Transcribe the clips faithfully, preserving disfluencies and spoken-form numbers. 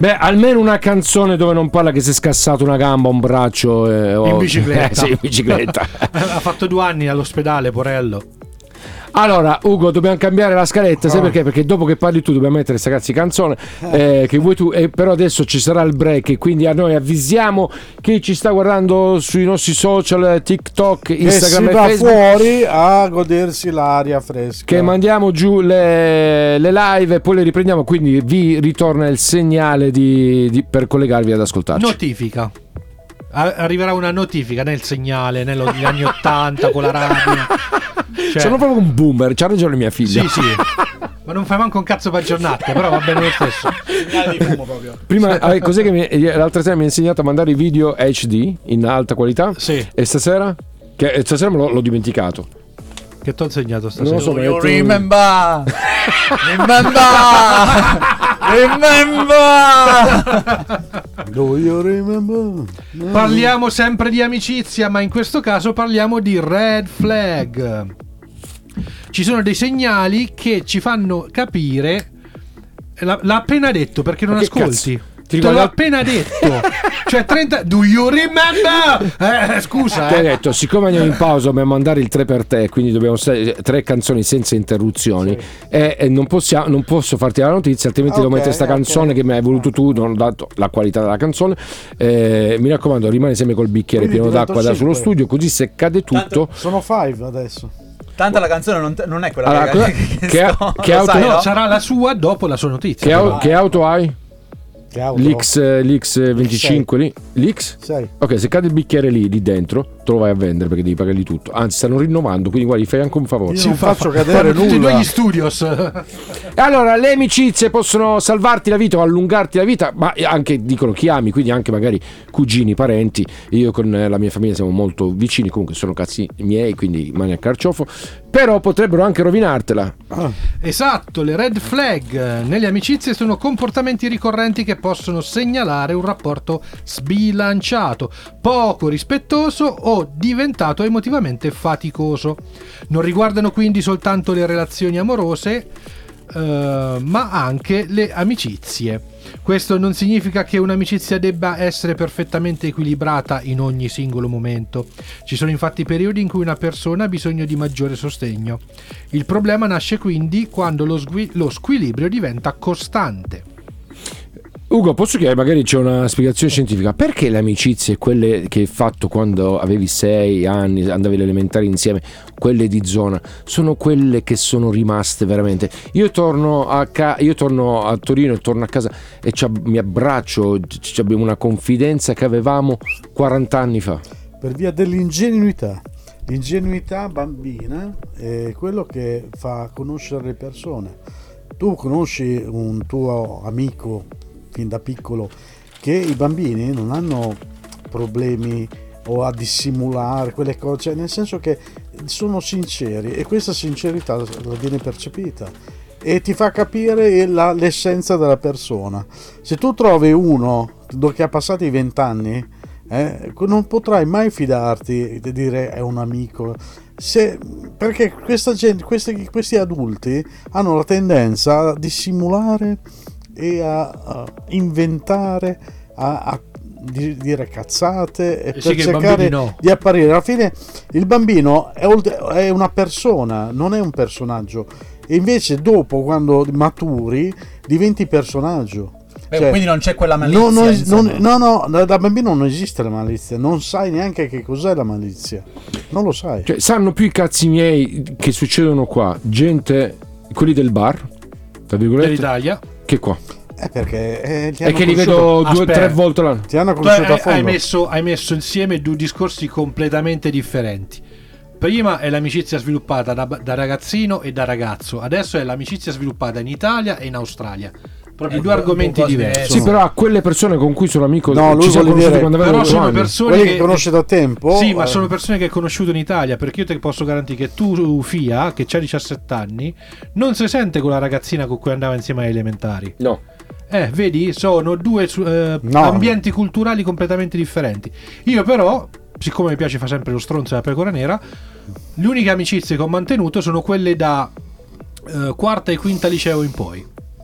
Beh, almeno una canzone dove non parla che si è scassato una gamba, un braccio eh, o... in bicicletta. Eh, sì, in bicicletta. Ha fatto due anni all'ospedale, porello. Allora, Ugo, dobbiamo cambiare la scaletta, sai Oh. perché? Perché dopo che parli tu dobbiamo mettere sta cazzo di canzone eh, che vuoi tu, eh, però adesso ci sarà il break e quindi a noi avvisiamo chi ci sta guardando sui nostri social, TikTok, Instagram e si e va Facebook, fuori a godersi l'aria fresca. che mandiamo giù le, le live e poi le riprendiamo, quindi vi ritorna il segnale di, di, per collegarvi ad ascoltarci. Notifica. A- arriverà una notifica nel segnale, negli anni ottanta con la radio. Cioè, sono proprio un boomer, c'ha ragione mia figlia. Sì, sì. Ma non fai manco un cazzo per giornate, però va bene lo stesso. Segnale di fumo proprio. Prima, eh, cos'è che mi, l'altra sera mi ha insegnato a mandare i video H D in alta qualità? Sì. E stasera? Che stasera me l'ho, l'ho dimenticato. Che ti ho insegnato stasera? Non lo so, Do you metto- remember? Remember? Remember? Do you remember? Parliamo sempre di amicizia, ma in questo caso parliamo di red flag. Ci sono dei segnali che ci fanno capire. L'ha, l'ha appena detto, perché non Ma che ascolti. cazzo? Ti Te l'ho ricordi- appena detto. Cioè trenta. Do you remember? Eh, scusa, Ti ho eh. detto, siccome andiamo in pausa dobbiamo mandare il tre per te, quindi dobbiamo stare tre canzoni senza interruzioni e, e non, possiamo, non posso farti la notizia, altrimenti devo Ok, mettere sta ok. canzone che mi hai voluto tu, non ho dato la qualità della canzone. Eh, mi raccomando, rimane sempre col bicchiere Quindi pieno d'acqua da divento sullo cinque. studio, così se cade tutto. Sono five adesso. Tanto la canzone non, non è quella Allora, che, cosa- che, che- sto- che lo auto- sai, No, no? sarà la sua dopo la sua notizia. Che, au- però. che auto hai? Che auto? L'X, l'X venticinque lì? L'X? Sei. Ok, se cade il bicchiere lì, lì dentro, te lo vai a vendere perché devi pagarli tutto. Anzi, stanno rinnovando, quindi guarda, gli fai anche un favore. Io non faccio cadere Tutti e due nulla. gli studios. E allora, le amicizie possono salvarti la vita o allungarti la vita, ma anche dicono chi ami, quindi anche magari cugini, parenti. Io con eh, la mia famiglia siamo molto vicini, comunque sono cazzi miei, quindi mani al carciofo. Però potrebbero anche rovinartela. Esatto, le red flag nelle amicizie sono comportamenti ricorrenti che possono segnalare un rapporto sbilanciato, poco rispettoso o diventato emotivamente faticoso. Non riguardano quindi soltanto le relazioni amorose, eh, ma anche le amicizie. Questo non significa che un'amicizia debba essere perfettamente equilibrata in ogni singolo momento. Ci sono infatti periodi in cui una persona ha bisogno di maggiore sostegno. Il problema nasce quindi quando lo, sgui- lo squilibrio diventa costante. Ugo, posso chiedere, magari c'è una spiegazione scientifica, perché le amicizie, quelle che hai fatto quando avevi sei anni, andavi alle elementari insieme, quelle di zona, sono quelle che sono rimaste veramente? Io torno a, ca- io torno a Torino e torno a casa e ci ab- mi abbraccio, ci abbiamo una confidenza che avevamo quaranta anni fa. Per via dell'ingenuità. L'ingenuità bambina è quello che fa conoscere le persone. Tu conosci un tuo amico fin da piccolo che i bambini non hanno problemi o a dissimulare quelle cose, cioè nel senso che sono sinceri e questa sincerità la viene percepita e ti fa capire la, l'essenza della persona. Se tu trovi uno che ha passato i vent'anni, eh, non potrai mai fidarti di dire è un amico, se, perché questa gente, questi, questi adulti hanno la tendenza a dissimulare e a, a inventare, a, a di, dire cazzate e Sì, per che i cercare bambini no. di apparire. Alla fine il bambino è, old- è una persona, non è un personaggio, e invece dopo, quando maturi, diventi personaggio. Beh, Cioè, quindi non c'è quella malizia, no, no, insomma. non- no, no, da bambino non esiste la malizia, non sai neanche che cos'è la malizia, non lo sai. Cioè, sanno più i cazzi miei che succedono qua, gente, quelli del bar, tra virgolette, Dell'Italia. che qua. È perché eh, ti È hanno che li conosciuto- vedo due o Aspetta. tre volte l'anno. ti hanno Tu conosciuto a hai, hai fondo. messo, hai messo insieme due discorsi completamente differenti. Prima è l'amicizia sviluppata da, da ragazzino e da ragazzo, adesso è l'amicizia sviluppata in Italia e in Australia. Proprio Eh, due un argomenti po' diversi. diversi. Sì, però a quelle persone con cui sono amico, No, lui ci siamo vuole conosciuti dire- quando avevo Però otto sono anni. persone quelli che, che conosci da tempo. Sì, ma eh, sono persone che hai conosciuto in Italia, perché io ti posso garantire che tu, Fia, che c'ha diciassette anni, non si sente con la ragazzina con cui andava insieme ai elementari. No. Eh, vedi, sono due eh, No. ambienti culturali completamente differenti. Io però, siccome mi piace fare sempre lo stronzo e la pecora nera, le uniche amicizie che ho mantenuto sono quelle da eh, quarta e quinta liceo in poi.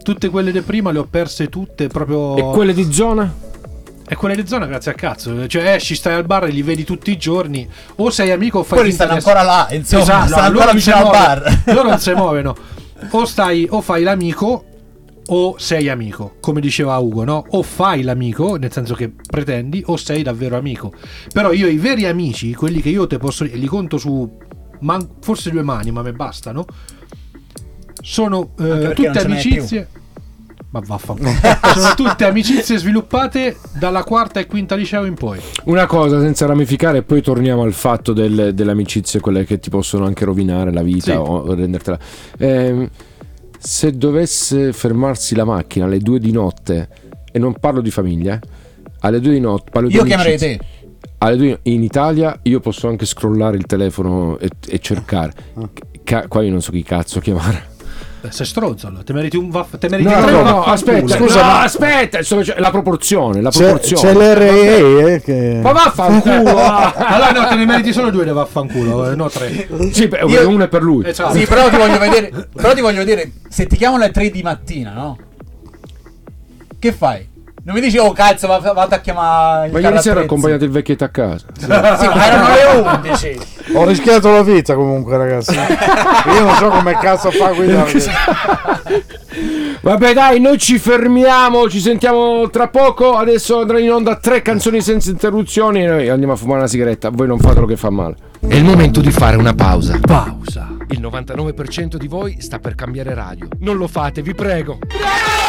tutte quelle di prima le ho perse tutte proprio. E quelle di zona? E quelle di zona grazie a cazzo. Cioè esci, stai al bar e li vedi tutti i giorni. O sei amico o fai Quelli finta stanno di ancora là, insomma, Esatto, stanno no, ancora loro vicino non al si bar. muovono. Loro non si muovono. O stai o fai l'amico o sei amico, come diceva Ugo, no? O fai l'amico, nel senso che pretendi, o sei davvero amico. Però io i veri amici, quelli che io te posso, e li conto su man- forse due mani, ma me bastano, sono eh, perché tutte non ce n'è amicizie. Ma vaffanculo. Sono tutte amicizie sviluppate dalla quarta e quinta liceo in poi. Una cosa senza ramificare, e poi torniamo al fatto del, delle amicizie, quelle che ti possono anche rovinare la vita, Sì. o rendertela. Ehm, se dovesse fermarsi la macchina alle due di notte, e non parlo di famiglia, eh, alle due di notte, parlo di Io chiamerei amicizie. te. Alle due in Italia io posso anche scrollare il telefono e, e cercare. Ca- qua io non so chi cazzo chiamare. Eh, sei stronzo, allora. Te meriti un vaff- te meriti No, tre no, no, vaffanculo. aspetta, Scusa, no, ma- aspetta, sto facendo- la proporzione, la C'è, proporzione. c'è l'R A eh, che... Ma vaffanculo! ah. Allora no, te ne meriti solo due, ne vaffanculo, eh, no tre. Sì, beh, Io- uno è per lui. Esatto. Sì, però ti voglio vedere. Però ti voglio vedere. Se ti chiamano alle tre di mattina, no? Che fai? Non mi dici, oh cazzo, va- vado a chiamare. il Ma ieri sera ho carrattrezzi. accompagnato il vecchietto a casa. Sì, ma erano le undici. Ho rischiato la vita comunque, ragazzi. Io non so come cazzo fa a guidare. Vabbè, dai, noi ci fermiamo, ci sentiamo tra poco. Adesso andrà in onda tre canzoni senza interruzioni e noi andiamo a fumare una sigaretta. Voi non fatelo che fa male. È il momento di fare una pausa. Pausa. Il novantanove per cento di voi sta per cambiare radio. Non lo fate, vi prego.